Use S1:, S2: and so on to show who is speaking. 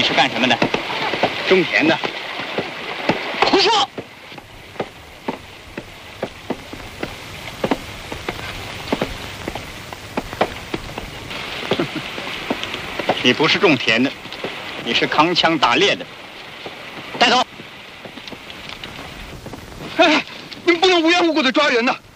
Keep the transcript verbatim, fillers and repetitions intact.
S1: 你是干什么的？
S2: 种田的。
S1: 胡说！你不是种田的，你是扛枪打猎的。带走！
S2: 哎，你们不能无缘无故的抓人呐！